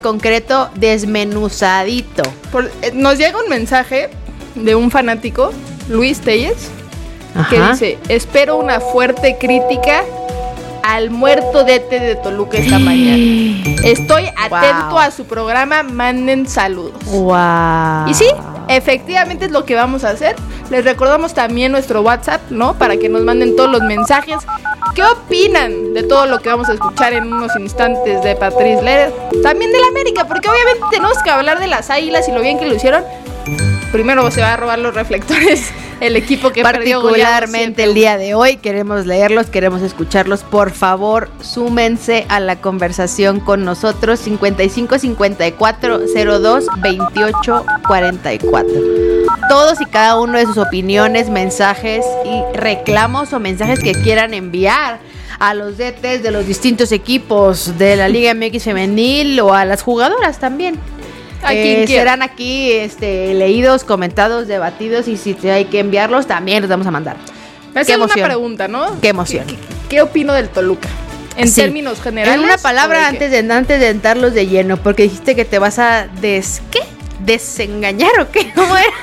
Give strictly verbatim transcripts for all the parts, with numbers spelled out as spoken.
concreto desmenuzadito. Por, eh, nos llega un mensaje de un fanático, Luis Telles, Ajá. que dice: espero una fuerte crítica al muerto D T de Toluca esta mañana. Estoy atento Wow. a su programa, manden saludos. Wow. Y sí, efectivamente es lo que vamos a hacer. Les recordamos también nuestro WhatsApp, ¿no? Para que nos manden todos los mensajes. ¿Qué opinan de todo lo que vamos a escuchar en unos instantes de Patrice Leder? También del América, porque obviamente tenemos que hablar de las Águilas y lo bien que lo hicieron. Primero se va a robar los reflectores el equipo que perdió particularmente el día de hoy. Queremos leerlos, queremos escucharlos. Por favor, súmense a la conversación con nosotros. cincuenta y cinco cincuenta y cuatro cero dos veintiocho cuarenta y cuatro. Todos y cada uno de sus opiniones, mensajes y reclamos o mensajes que quieran enviar a los D Ts de los distintos equipos de la Liga M X femenil o a las jugadoras también. A Eh, quien quiera. serán aquí este, leídos, comentados, debatidos, y si hay que enviarlos también los vamos a mandar. Me hacen una pregunta, ¿no? Qué emoción. ¿Qué, qué, qué opino del Toluca? En Sí. términos generales. En una ¿o palabra de antes de, antes de entrarlos de lleno, porque dijiste que te vas a des... ¿qué? ¿Desengañar o qué? ¿Cómo era?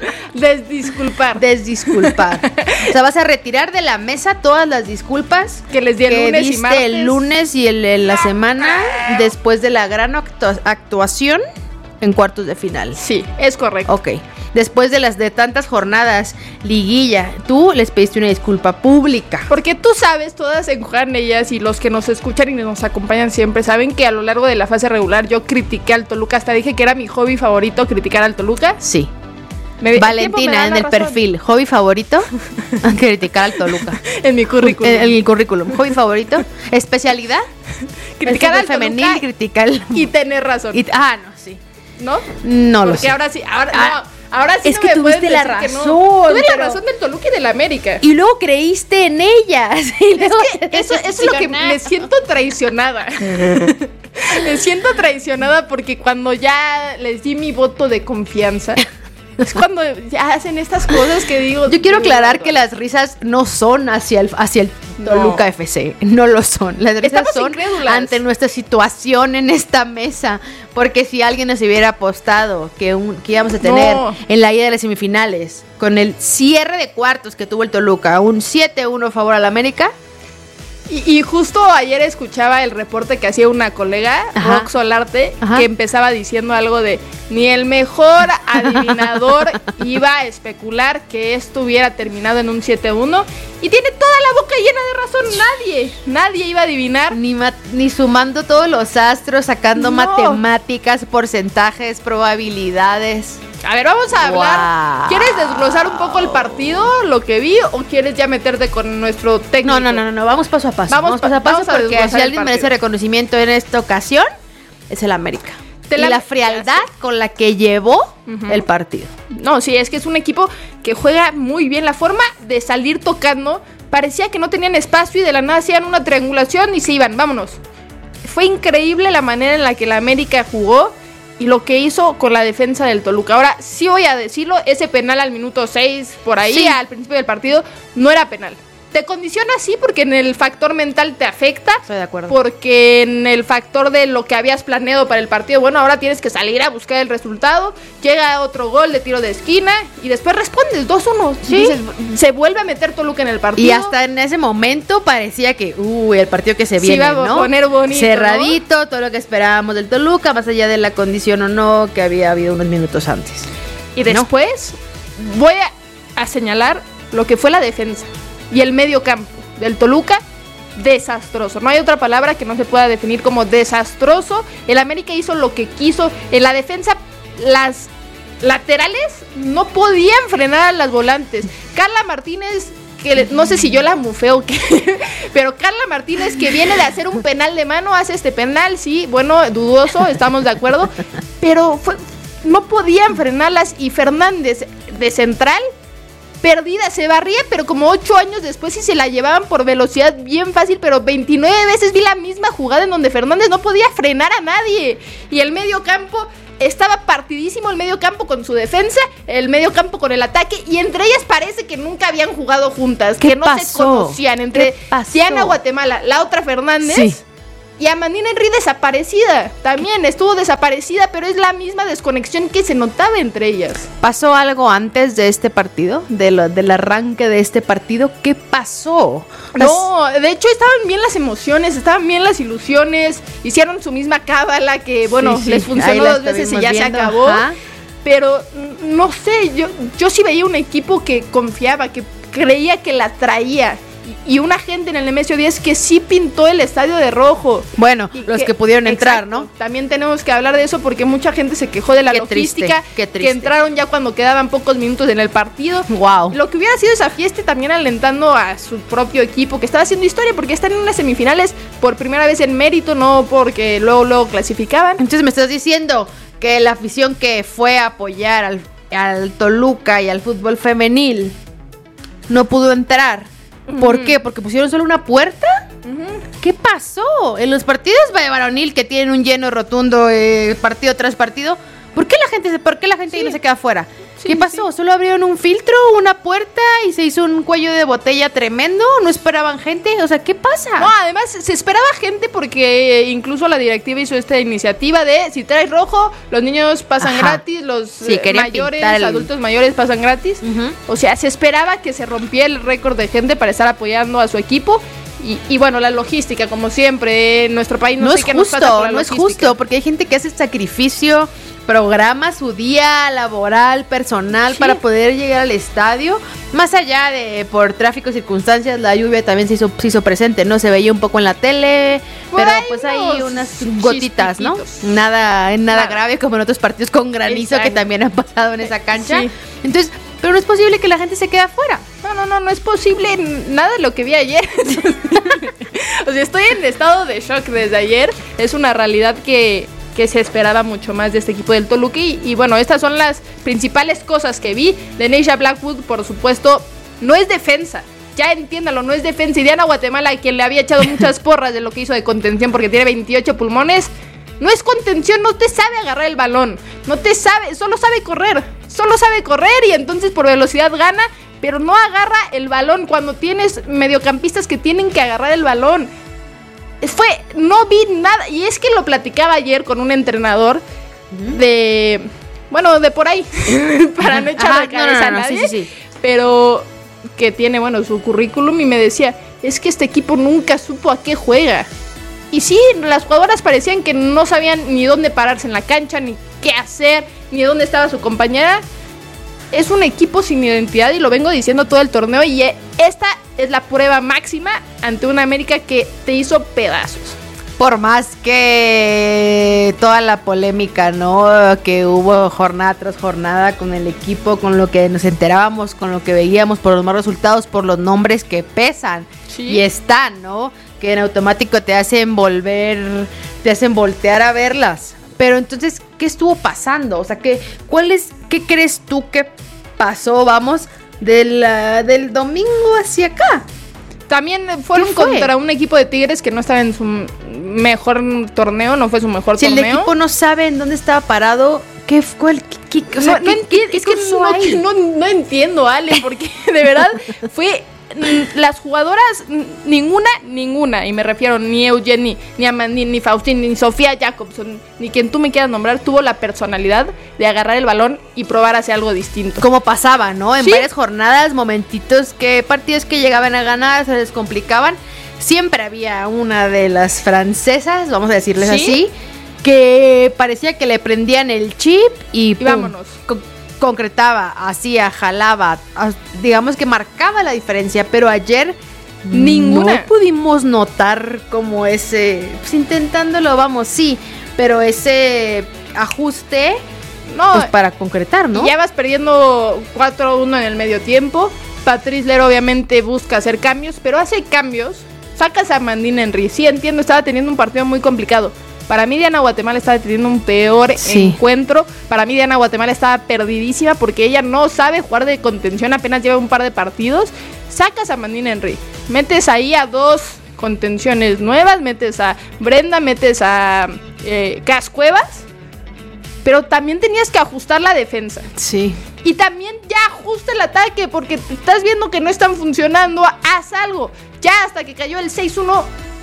Desdisculpar. Desdisculpar. O sea, vas a retirar de la mesa todas las disculpas que les di el que lunes y diste martes. el lunes y el, el- la semana después de la gran actua- actuación en cuartos de final. Sí, es correcto. Ok. Después de las de tantas jornadas, liguilla, tú les pediste una disculpa pública. Porque tú sabes, todas en Juegan Ellas y los que nos escuchan y nos acompañan siempre saben que a lo largo de la fase regular yo critiqué al Toluca, hasta dije que era mi hobby favorito criticar al Toluca. Sí. Me- el tiempo me Valentina, da en la el razón. perfil, hobby favorito, criticar al Toluca. En mi currículum. En, en el currículum, hobby favorito, especialidad, criticar al el femenil, Toluca criticar el... y tener razón. y- ah, no, sí. ¿No? No lo Porque sé. ahora sí, ahora Ah, no. Ahora sí es no que me tuviste puedes la decir que no. razón, Tuve pero- la razón del Toluca y del América. Y luego creíste en ellas. Y Es luego que te eso, eso es lo que decepcionaste. me siento traicionada. Me siento traicionada porque cuando ya les di mi voto de confianza, es cuando ya hacen estas cosas que digo. Yo quiero aclarar que las risas no son hacia el, hacia el No. Toluca F C. No lo son. Las risas Estamos son incrédulas. ante nuestra situación en esta mesa. Porque si alguien nos hubiera apostado que, un, que íbamos a tener No. en la ida de las semifinales, con el cierre de cuartos que tuvo el Toluca, un siete uno a favor al América. Y, y justo ayer escuchaba el reporte que hacía una colega, Ajá. Rox Solarte, Ajá. que empezaba diciendo algo de ni el mejor adivinador iba a especular que esto hubiera terminado en un siete uno. Y tiene toda la boca llena de razón. Nadie, nadie iba a adivinar. Ni, ma- ni sumando todos los astros, sacando No. matemáticas, porcentajes, probabilidades. A ver, vamos a hablar. Wow. ¿Quieres desglosar un poco el partido, lo que vi, o quieres ya meterte con nuestro técnico? No, no, no, no, no, vamos paso a paso. Vamos Vamos, pa- paso a paso vamos a porque desglosar si el alguien merece partido. reconocimiento en esta ocasión, es el América. Te y la- la frialdad con la que llevó Ujú. el partido. No, sí, es que es un equipo que juega muy bien. La forma de salir tocando parecía que no tenían espacio y de la nada hacían una triangulación y se iban, vámonos. Fue increíble la manera en la que la América jugó y lo que hizo con la defensa del Toluca. Ahora, sí voy a decirlo, ese penal al minuto seis, por ahí, Sí. al principio del partido, no era penal. Te condiciona sí porque en el factor mental te afecta. Estoy de acuerdo. Porque en el factor de lo que habías planeado para el partido, bueno, ahora tienes que salir a buscar el resultado. Llega otro gol de tiro de esquina y después respondes dos uno. Sí. Dices, se vuelve a meter Toluca en el partido. Y hasta en ese momento parecía que, uy, el partido que se Se viene, iba a ¿no? poner bonito, Cerradito, todo lo que esperábamos del Toluca, más allá de la condición o no que había habido unos minutos antes. Y después voy a, a señalar lo que fue la defensa y el medio campo del Toluca. Desastroso, no hay otra palabra que no se pueda definir como desastroso. El América hizo lo que quiso. En la defensa, las laterales no podían frenar a las volantes. Carla Martínez, que le- no sé si yo la mufeo o qué, pero Carla Martínez, que viene de hacer un penal de mano, hace este penal, sí, bueno, dudoso, estamos de acuerdo, pero fue, no podían frenarlas. Y Fernández de central, perdida, se barría, pero como ocho años después sí se la llevaban por velocidad bien fácil, pero veintinueve veces vi la misma jugada en donde Fernández no podía frenar a nadie. Y el medio campo estaba partidísimo, el medio campo con su defensa, el medio campo con el ataque, y entre ellas parece que nunca habían jugado juntas, ¿Qué que no se pasó? conocían. Entre ¿Qué pasó? Diana Guatemala, la otra Fernández, Sí. Y Amandine Henry desaparecida, también estuvo desaparecida, pero es la misma desconexión que se notaba entre ellas. ¿Pasó algo antes de este partido? De lo, del arranque de este partido, ¿qué pasó? No, de hecho estaban bien las emociones, estaban bien las ilusiones, hicieron su misma cábala que, bueno, sí, sí, les funcionó dos veces y ya viendo. se acabó. Ajá. Pero, no sé, yo, yo sí veía un equipo que confiaba, que creía que la traía. Y una gente en el Nemesio diez que sí pintó el estadio de rojo. Bueno, y los que, que pudieron entrar, exacto, ¿no? También tenemos que hablar de eso porque mucha gente se quejó de la qué logística. Triste, qué triste. Que entraron ya cuando quedaban pocos minutos en el partido. Wow. Lo que hubiera sido esa fiesta también alentando a su propio equipo que estaba haciendo historia porque están en unas semifinales por primera vez en mérito, no porque luego, luego clasificaban. Entonces me estás diciendo que la afición que fue a apoyar al, al Toluca y al fútbol femenil no pudo entrar. ¿Por uh-huh. qué? ¿Porque pusieron solo una puerta? Uh-huh. ¿Qué pasó? En los partidos varonil que tienen un lleno rotundo eh, partido tras partido, ¿por qué la gente, por qué la gente sí. ahí no se queda afuera? Sí, ¿Qué pasó? Sí. ¿Solo abrieron un filtro, una puerta y se hizo un cuello de botella tremendo? ¿No esperaban gente? O sea, ¿qué pasa? No, además se esperaba gente porque incluso la directiva hizo esta iniciativa de si traes rojo, los niños pasan Ajá. gratis, los sí, eh, mayores, el... adultos mayores pasan gratis. Uh-huh. O sea, se esperaba que se rompiera el récord de gente para estar apoyando a su equipo. Y, y bueno, la logística, como siempre, en nuestro país no, no sé es qué justo, nos pasa con la no logística. es justo, porque hay gente que hace sacrificio, programa su día laboral, personal, sí. para poder llegar al estadio. Más allá de por tráfico y circunstancias, la lluvia también se hizo, se hizo presente, ¿no? Se veía un poco en la tele, por pero pues hay unas gotitas, ¿no? Nada, nada claro. grave como en otros partidos con granizo Exacto. que también han pasado en esa cancha. Sí. Entonces, pero no es posible que la gente se quede afuera. No, no, no, no es posible nada de lo que vi ayer. O sea, estoy en estado de shock desde ayer. Es una realidad que, que se esperaba mucho más de este equipo del Toluca. Y, y bueno, estas son las principales cosas que vi. De Neisha Blackwood, por supuesto, no es defensa. Ya entiéndalo, no es defensa. Y Diana Guatemala, quien le había echado muchas porras de lo que hizo de contención porque tiene veintiocho pulmones, no es contención, no te sabe agarrar el balón. No te sabe, solo sabe correr. Solo sabe correr y entonces por velocidad gana, pero no agarra el balón cuando tienes mediocampistas que tienen que agarrar el balón. Fue, no vi nada, y es que lo platicaba ayer con un entrenador de, bueno, de por ahí, para no echar la cabeza no, no, no, a nadie, sí, sí, sí. pero que tiene, bueno, su currículum y me decía, es que este equipo nunca supo a qué juega. Y sí, las jugadoras parecían que no sabían ni dónde pararse en la cancha, ni qué hacer, ni dónde estaba su compañera. Es un equipo sin identidad y lo vengo diciendo todo el torneo y esta es la prueba máxima ante una América que te hizo pedazos. Por más que toda la polémica, ¿no? Que hubo jornada tras jornada con el equipo, con lo que nos enterábamos, con lo que veíamos, por los malos resultados, por los nombres que pesan sí. y están, ¿no? Que en automático te hacen volver, te hacen voltear a verlas. Pero entonces, ¿qué estuvo pasando? O sea, ¿qué, cuál es, ¿qué crees tú que pasó, vamos, de la, del domingo hacia acá? También fueron contra un equipo de Tigres que no estaba en su mejor torneo, no fue su mejor si torneo. Si el equipo no sabe en dónde estaba parado, ¿qué fue el qué, qué, o sea, no, no entiendo, es que no, no, no entiendo, Ale, porque de verdad fue las jugadoras, ninguna, ninguna, y me refiero ni Eugenie, ni Amandine, ni Faustín, ni Sofía Jacobson, ni quien tú me quieras nombrar, tuvo la personalidad de agarrar el balón y probar hacia algo distinto. Como pasaba, ¿no? En ¿Sí? varias jornadas, momentitos que partidos que llegaban a ganar se les complicaban. Siempre había una de las francesas, vamos a decirles ¿Sí? así, que parecía que le prendían el chip y, y pum, vámonos. Con, concretaba, hacía, jalaba, digamos que marcaba la diferencia, pero ayer ninguna. No pudimos notar como ese, pues intentándolo, vamos, sí, pero ese ajuste, no, pues para concretar, ¿no? Ya vas perdiendo cuatro a uno en el medio tiempo. Patrice Lero obviamente busca hacer cambios, pero hace cambios, sacas a Amandine Henry, sí entiendo, estaba teniendo un partido muy complicado. Para mí Diana Guatemala estaba teniendo un peor sí. encuentro. Para mí Diana Guatemala estaba perdidísima porque ella no sabe jugar de contención, apenas lleva un par de partidos. Sacas a Amandine Henry, metes ahí a dos contenciones nuevas, metes a Brenda, metes a eh, Cas Cuevas, pero también tenías que ajustar la defensa. Sí. Y también ya ajusta el ataque porque estás viendo que no están funcionando, haz algo. Ya hasta que cayó el seis uno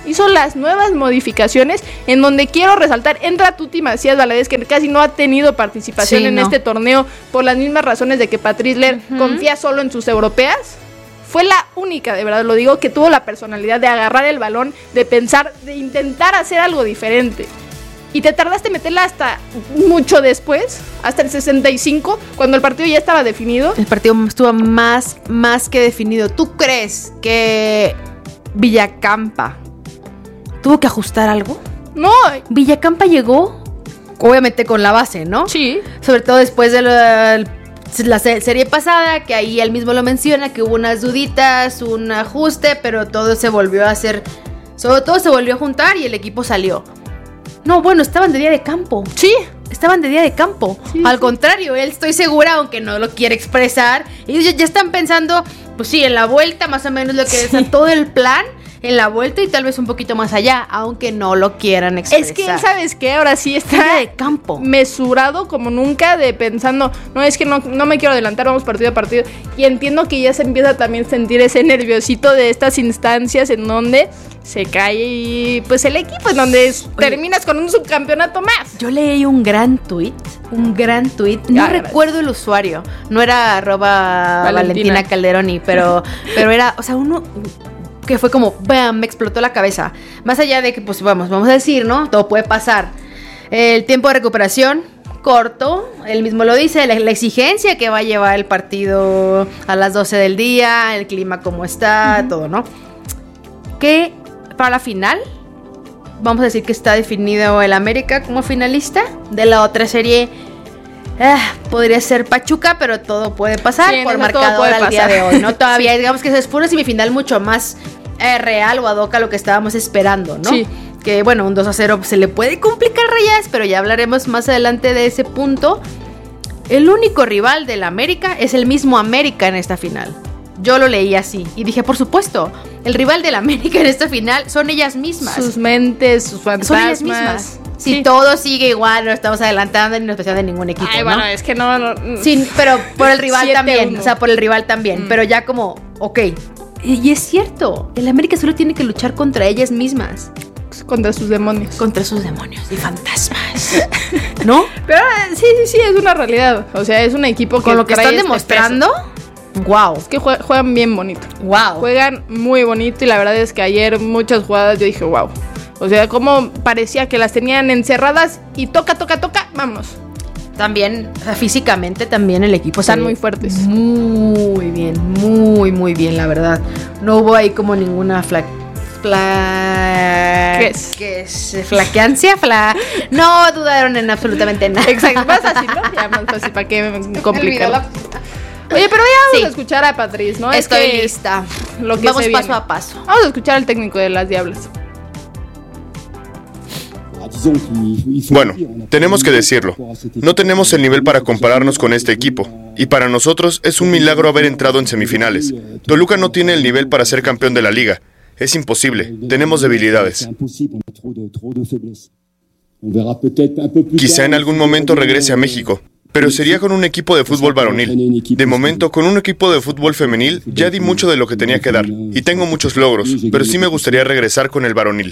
hizo las nuevas modificaciones, en donde quiero resaltar, entra Tuti Macías Valadez, que casi no ha tenido participación sí, en no. este torneo, por las mismas razones de que Patrice Ler uh-huh. confía solo en sus europeas. Fue la única, de verdad lo digo, que tuvo la personalidad de agarrar el balón, de pensar, de intentar hacer algo diferente. Y te tardaste en meterla hasta mucho después, hasta el sesenta y cinco, cuando el partido ya estaba definido. El partido estuvo más, más que definido. ¿Tú crees que Villacampa tuvo que ajustar algo? No. Villacampa llegó, obviamente con la base, ¿no? Sí. Sobre todo después de la, la serie pasada, que ahí él mismo lo menciona, que hubo unas duditas, un ajuste, pero todo se volvió a hacer, sobre todo se volvió a juntar y el equipo salió. No, bueno, estaban de día de campo. Sí. Estaban de día de campo. Sí, Al sí. contrario, él estoy segura, aunque no lo quiere expresar. Ellos ya, ya están pensando, pues sí, en la vuelta, más o menos lo que sí. es todo el plan. En la vuelta y tal vez un poquito más allá, aunque no lo quieran expresar. Es que, ¿sabes qué? Ahora sí está día de campo. Mesurado como nunca, de pensando, no, es que no, no me quiero adelantar, vamos partido a partido. Y entiendo que ya se empieza también a sentir ese nerviosito de estas instancias en donde se cae y pues el equipo, en donde es, terminas con un subcampeonato más. Yo leí un gran tuit, un gran tuit, no ah, recuerdo gracias. el usuario, no era arroba Valentina, Valentina Calderoni, pero, pero era, o sea, uno... que fue como, bam, me explotó la cabeza. Más allá de que, pues vamos, vamos a decir, ¿no? Todo puede pasar. El tiempo de recuperación, corto, él mismo lo dice, la, la exigencia que va a llevar el partido a las doce del día, el clima como está, uh-huh. todo, ¿no? Que para la final, vamos a decir que está definido el América como finalista. De la otra serie, eh, podría ser Pachuca, pero todo puede pasar sí, por marcador al día de hoy, ¿no? Todavía, sí. digamos que fue una semifinal mucho más eh, real o ad hoc a lo que estábamos esperando, ¿no? Sí. Que bueno, un dos a cero se le puede complicar rayas, pero ya hablaremos más adelante de ese punto. El único rival del América es el mismo América en esta final. Yo lo leí así y dije, por supuesto, el rival del América en esta final son ellas mismas. Sus mentes, sus fantasmas. Son ellas mismas. Si sí. todo sigue igual, no estamos adelantando ni nos especial de ningún equipo, Ay, ¿no? bueno, es que no... no sí, pero por el rival también, uno. O sea, por el rival también, mm. pero ya como, ok. Y es cierto, el América solo tiene que luchar contra ellas mismas. Contra sus demonios. Contra sus demonios y fantasmas. ¿No? Pero sí, sí, sí, es una realidad. O sea, es un equipo que con lo que están demostrando... Wow. Es que juegan bien bonito. Wow. Juegan muy bonito y la verdad es que ayer muchas jugadas yo dije wow. O sea, como parecía que las tenían encerradas y toca, toca, toca, vamos. También, o sea, físicamente también el equipo están muy fuertes. Muy bien, muy, muy bien, la verdad. No hubo ahí como ninguna fla... fla... ¿Qué es? ¿Qué es? ¿Flaqueancia? Fla... No dudaron en absolutamente nada. Exacto, más así, ¿no? Ya más fácil, ¿para qué complicarlo? Oye, pero ya vamos sí. a escuchar a Patrice, ¿no? Estoy es que lista. Lo que vamos se paso viene. a paso. Vamos a escuchar al técnico de las Diablas. Bueno, tenemos que decirlo. No tenemos el nivel para compararnos con este equipo. Y para nosotros es un milagro haber entrado en semifinales. Toluca no tiene el nivel para ser campeón de la liga. Es imposible. Tenemos debilidades. Quizá en algún momento regrese a México. Pero sería con un equipo de fútbol varonil. De momento, con un equipo de fútbol femenil, ya di mucho de lo que tenía que dar. Y tengo muchos logros, pero sí me gustaría regresar con el varonil.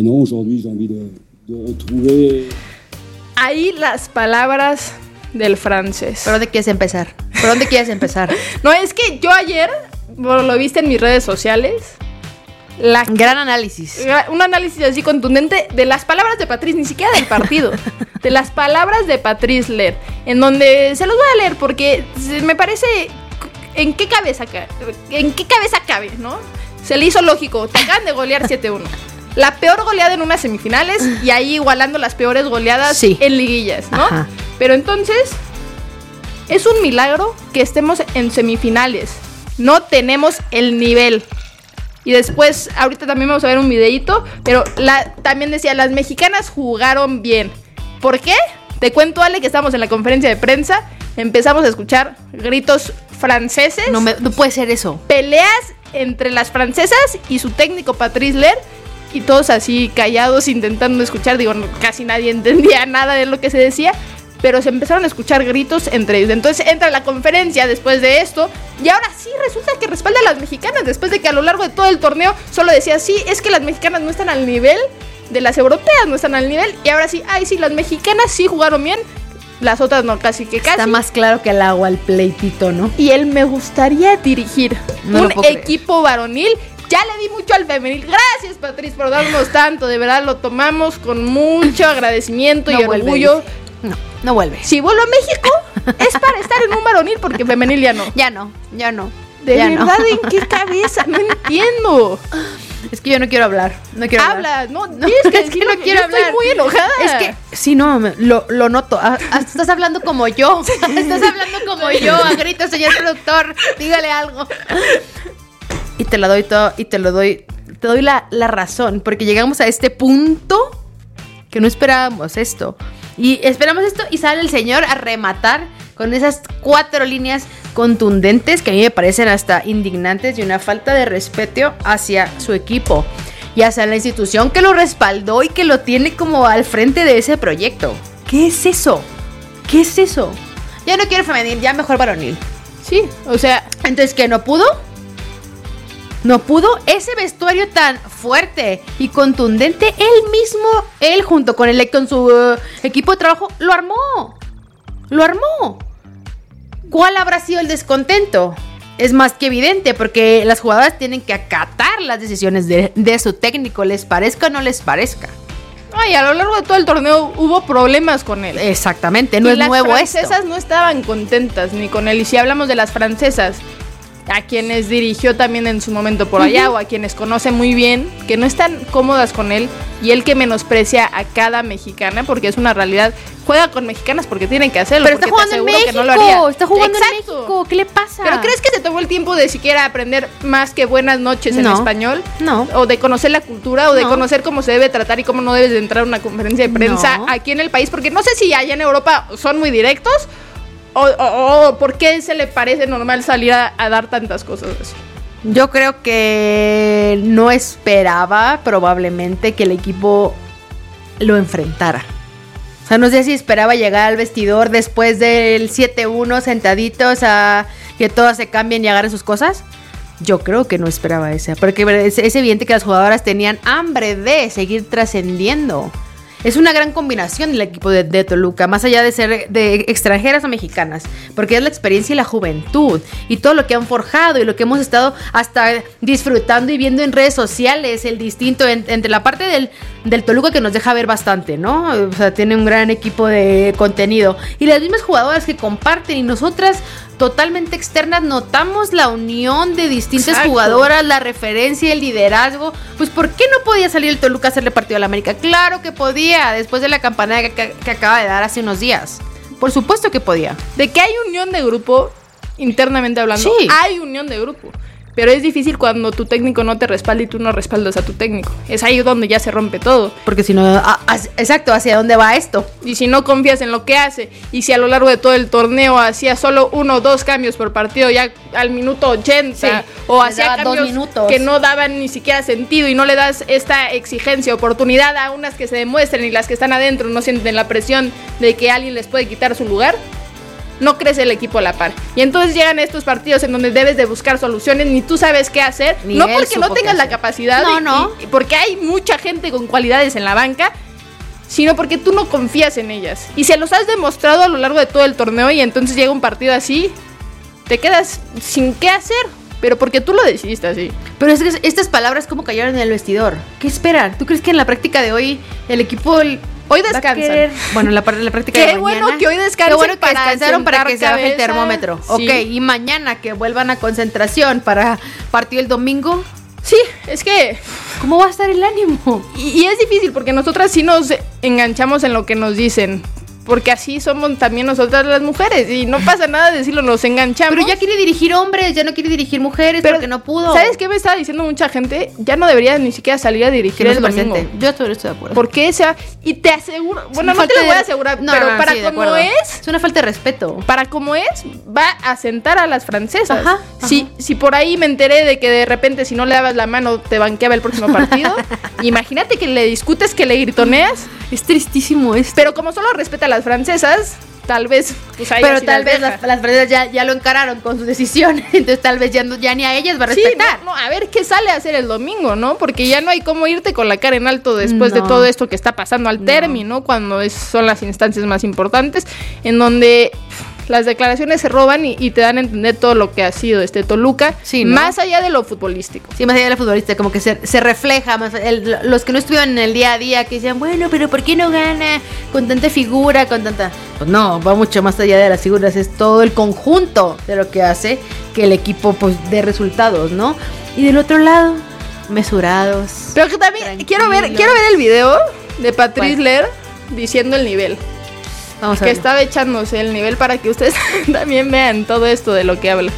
Ahí las palabras del francés. ¿Por dónde quieres empezar? ¿Por dónde quieres empezar? No, es que yo ayer, lo viste en mis redes sociales... La, gran análisis. Un análisis así contundente de las palabras de Patrice, ni siquiera del partido. De las palabras de Patrice Ler. En donde se los voy a leer porque me parece. ¿En qué cabeza cabe? ¿En qué cabeza cabe, no? Se le hizo lógico. Te acaban de golear siete uno. La peor goleada en unas semifinales y ahí igualando las peores goleadas sí. en liguillas, ¿no? Ajá. Pero entonces, es un milagro que estemos en semifinales. No tenemos el nivel. Y después, ahorita también vamos a ver un videíto, pero la, también decía, las mexicanas jugaron bien. ¿Por qué? Te cuento, Ale, que estamos en la conferencia de prensa, empezamos a escuchar gritos franceses. No, me, no puede ser eso. Peleas entre las francesas y su técnico Patrice Ler, y todos así callados intentando escuchar. Digo, no, casi nadie entendía nada de lo que se decía, pero se empezaron a escuchar gritos entre ellos. Entonces entra la conferencia después de esto y ahora sí resulta que respalda a las mexicanas después de que a lo largo de todo el torneo solo decía, sí, es que las mexicanas no están al nivel de las europeas, no están al nivel, y ahora sí, ay sí, las mexicanas sí jugaron bien, las otras no, casi que casi. Está más claro que el agua el pleitito, ¿no? Y él me gustaría dirigir no un equipo varonil. Ya le di mucho al femenil. Gracias, Patriz, por darnos tanto. De verdad, lo tomamos con mucho agradecimiento no y vuelve, orgullo. Dice. No, no vuelve. Si vuelvo a México, es para estar en un varonil, porque femenil ya no. Ya no, ya no. De ya verdad, no. ¿en qué cabeza? No entiendo. Es que yo no quiero hablar. No quiero Habla, hablar. no, no es que, es que no quiero yo hablar. Estoy muy enojada. Es que, sí, no, lo, lo noto. Ah, estás hablando como yo. Estás hablando como yo. A gritos, señor productor. Dígale algo. Y te la doy todo, y te lo doy, te doy la, la razón, porque llegamos a este punto que no esperábamos esto. Y esperamos esto y sale el señor a rematar con esas cuatro líneas contundentes que a mí me parecen hasta indignantes y una falta de respeto hacia su equipo y hacia la institución que lo respaldó y que lo tiene como al frente de ese proyecto. ¿Qué es eso? ¿Qué es eso? Ya no quiero femenil, ya mejor varonil. Sí, o sea, entonces, ¿qué? ¿No pudo? No pudo. Ese vestuario tan fuerte y contundente, él mismo, él junto con el con su uh, equipo de trabajo, lo armó. Lo armó. ¿Cuál habrá sido el descontento? Es más que evidente, porque las jugadoras tienen que acatar las decisiones de, de su técnico, les parezca o no les parezca. Ay, a lo largo de todo el torneo hubo problemas con él. Exactamente, no y es nuevo esto. Las francesas no estaban contentas ni con él. Y si hablamos de las francesas, a quienes dirigió también en su momento por allá, uh-huh, o a quienes conoce muy bien, que no están cómodas con él, y él que menosprecia a cada mexicana, porque es una realidad, juega con mexicanas porque tienen que hacerlo. Pero está jugando en México, que no lo haría. Está jugando Exacto. en México, ¿qué le pasa? ¿Pero crees que se tomó el tiempo de siquiera aprender más que buenas noches no, en español? No. O de conocer la cultura, o de no. conocer cómo se debe tratar y cómo no debes de entrar a una conferencia de prensa no. aquí en el país, porque no sé si allá en Europa son muy directos, o, o, o por qué se le parece normal salir a, a dar tantas cosas así. Yo creo que no esperaba probablemente que el equipo lo enfrentara. O sea, no sé si esperaba llegar al vestidor después del siete uno sentaditos a que todas se cambien y agarren sus cosas. Yo creo que no esperaba eso, porque es, es evidente que las jugadoras tenían hambre de seguir trascendiendo. Es una gran combinación el equipo de, de Toluca, más allá de ser de extranjeras o mexicanas, porque es la experiencia y la juventud y todo lo que han forjado y lo que hemos estado hasta disfrutando y viendo en redes sociales, el distinto en, entre la parte del, del Toluca, que nos deja ver bastante, ¿no? O sea, tiene un gran equipo de contenido, y las mismas jugadoras que comparten, y nosotras totalmente externas notamos la unión de distintas Exacto. jugadoras, la referencia, el liderazgo. Pues ¿por qué no podía salir el Toluca a hacerle partido a la América? Claro que podía, después de la campanada que, que, que acaba de dar hace unos días. Por supuesto que podía. De que hay unión de grupo, internamente hablando, sí. hay unión de grupo. Pero es difícil cuando tu técnico no te respalda y tú no respaldas a tu técnico. Es ahí donde ya se rompe todo. Porque si no, a, a, exacto, ¿hacia dónde va esto? Y si no confías en lo que hace, y si a lo largo de todo el torneo hacía solo uno o dos cambios por partido, ya al minuto ochenta, sí, o hacía cambios que no daban ni siquiera sentido, y no le das esta exigencia, oportunidad a unas que se demuestren, y las que están adentro no sienten la presión de que alguien les puede quitar su lugar, no crece el equipo a la par. Y entonces llegan estos partidos en donde debes de buscar soluciones, ni tú sabes qué hacer, ni no porque no tengas la capacidad, no, y, no. Y, porque hay mucha gente con cualidades en la banca, sino porque tú no confías en ellas. Y se los has demostrado a lo largo de todo el torneo, y entonces llega un partido así, te quedas sin qué hacer, pero porque tú lo decidiste así. Pero es que estas palabras, ¿cómo cayeron en el vestidor? ¿Qué esperan? ¿Tú crees que en la práctica de hoy el equipo... El Hoy descansan. Querer, bueno, la, la práctica Qué de mañana. Qué bueno que hoy descansen. Qué bueno que para descansaron para que cabeza. se baje el termómetro. Sí. Ok, y mañana que vuelvan a concentración para partido el domingo. Sí, es que... ¿Cómo va a estar el ánimo? Y, y es difícil porque nosotras sí nos enganchamos en lo que nos dicen. Porque así somos también nosotras las mujeres. Y no pasa nada de decirlo, nos enganchamos. Pero ya quiere dirigir hombres, ya no quiere dirigir mujeres, pero porque no pudo. ¿Sabes qué me estaba diciendo mucha gente? Ya no debería ni siquiera salir a dirigir no el domingo. Yo estoy de acuerdo. ¿Por qué? O sea, y te aseguro... Bueno, no te lo voy a asegurar, no, pero no, para sí, como es... Es una falta de respeto. Para como es, va a sentar a las francesas. Ajá, si, ajá. si por ahí me enteré de que de repente si no le dabas la mano te banqueaba el próximo partido, imagínate que le discutes, que le gritoneas. Es tristísimo esto. Pero como solo respeta a las francesas, tal vez pues ahí Pero así tal las vez deja. las, las francesas ya, ya lo encararon con su decisión. Entonces tal vez ya, no, ya ni a ellas va a respetar. Sí, no, no, a ver qué sale a hacer el domingo, ¿no? Porque ya no hay cómo irte con la cara en alto después No. de todo esto que está pasando al No. término, cuando es, son las instancias más importantes, en donde las declaraciones se roban y, y te dan a entender todo lo que ha sido este Toluca, Sí, ¿no? más allá de lo futbolístico. Sí, más allá de la futbolista, como que se, se refleja más. El, los que no estuvieron en el día a día, que decían, bueno, pero ¿por qué no gana con tanta figura, con tanta...? Pues no, va mucho más allá de las figuras, es todo el conjunto de lo que hace que el equipo pues dé resultados, ¿no? Y del otro lado, mesurados. Pero que también Tranquilos. quiero ver, quiero ver el video de Patrice ¿Cuál? Ler diciendo el nivel. Vamos a Que ver. estaba echándose el nivel para que ustedes también vean todo esto de lo que habla.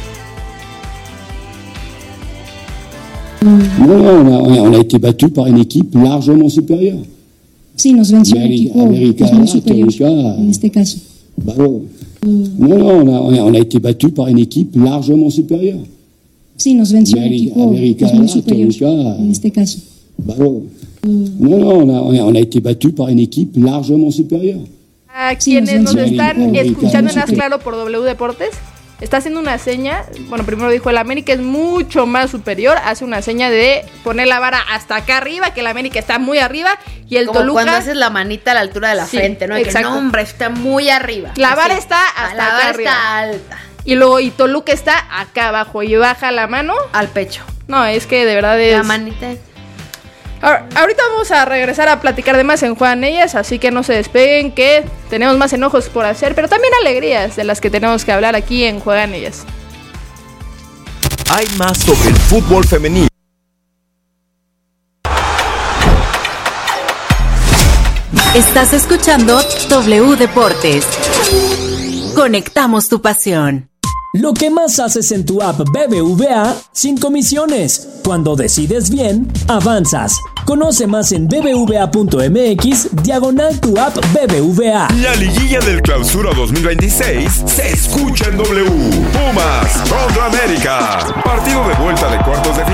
Non, on a, on a été battu par une équipe largement supérieure. Sí, nos venció un América- equipo América, pues, muy superior Toluca. en este caso. Bravo. Non, non, on a, on a, on a été battu par une équipe largement supérieure. Sí, nos venció un América- equipo América, pues, muy superior Toluca. en este caso. Bravo. Non, non, on a, on a, on a été battu par une équipe largement supérieure. A Sí, quienes nos nos ven. están América, escuchando en América. Haz Claro por W Deportes, está haciendo una seña. Bueno, primero dijo el América es mucho más superior. Hace una seña de poner la vara hasta acá arriba, que el América está muy arriba. Y el Como Toluca. cuando haces la manita a la altura de la Sí, frente, ¿no? Y que exacto. no, hombre, está muy arriba. La vara Así. está Ah, hasta la acá vara arriba. está alta. Y luego, y Toluca está acá abajo y baja la mano. Al pecho. No, es que de verdad es. La manita. Ahora- ahorita vamos a regresar a platicar de más en Juegan Ellas, así que no se despeguen, que tenemos más enojos por hacer, pero también alegrías de las que tenemos que hablar aquí en Juegan Ellas. Hay más sobre el fútbol femenino. Estás escuchando W Deportes. Conectamos tu pasión. Lo que más haces en tu app B B V A sin comisiones. Cuando decides bien, avanzas. Conoce más en bbva.mx diagonal tu app B B V A. La liguilla del Clausura dos mil veintiséis se escucha en W. Pumas contra América. Partido de vuelta de